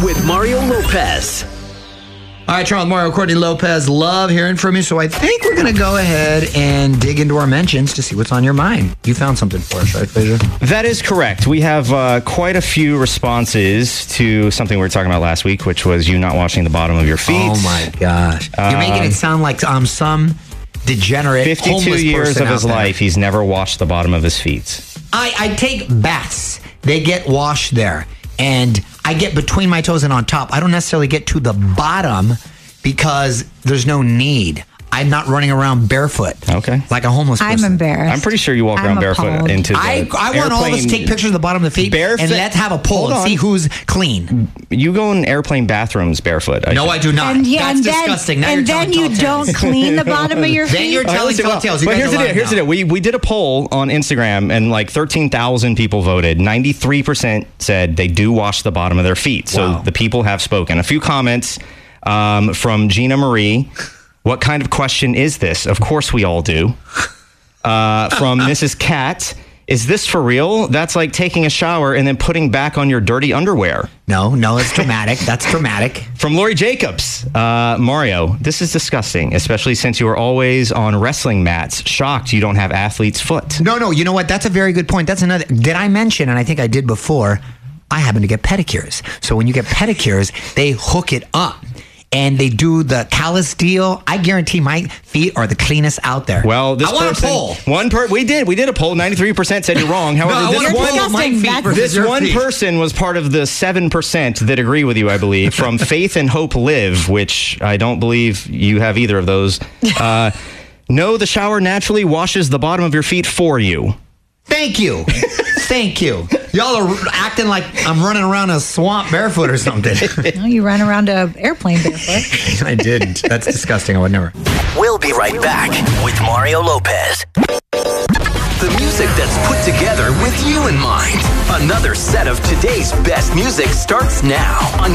with Mario Lopez. All right, Charles, Mario, Courtney Lopez, love hearing from you. So I think we're going to go ahead and dig into our mentions to see what's on your mind. You found something for us, right, Fraser? That is correct. We have quite a few responses to something we were talking about last week, which was you not washing the bottom of your feet. Oh, my gosh. You're making it sound like I'm some degenerate 52 homeless years person of his out there. life, he's never washed the bottom of his feet. I take baths. They get washed there. And I get between my toes and on top. I don't necessarily get to the bottom because there's no need. I'm not running around barefoot. Okay. Like a homeless person. I'm embarrassed. I'm pretty sure you walk around barefoot appalled. into the I want all of us to take pictures of the bottom of the feet Barefoot- and let's have a poll Hold and on. see who's clean. You go in airplane bathrooms barefoot. No, I do not. That's disgusting. Now and you're then telling you tall don't tales. clean the bottom of your feet. Then you're telling tall tales. You But guys here's are the deal. lying Here's the now. deal. We did a poll on Instagram, and like 13,000 people voted. 93% said they do wash the bottom of their feet. So Wow. the people have spoken. A few comments from Gina Marie. What kind of question is this? Of course we all do. From Mrs. Cat. Is this for real? That's like taking a shower and then putting back on your dirty underwear. No, it's dramatic. That's dramatic. From Lori Jacobs, Mario, this is disgusting, especially since you are always on wrestling mats. Shocked you don't have athlete's foot. No, you know what? That's a very good point. That's another. Did I mention, and I think I did before, I happen to get pedicures. So when you get pedicures, they hook it up. And they do the callus deal. I guarantee my feet are the cleanest out there. Well, this I want person, a poll. we did a poll. 93% said you're wrong. However, I want this a one, poll of my disgusting. feet That's- versus this your one feet. person was part of the 7% that agree with you, I believe, from Faith and Hope Live, which I don't believe you have either of those. No, the shower naturally washes the bottom of your feet for you. Thank you. Thank you. Y'all are acting like I'm running around a swamp barefoot or something. No, you run around an airplane barefoot. I didn't. That's disgusting. I would never. We'll be right back with Mario Lopez. The music that's put together with you in mind. Another set of today's best music starts now on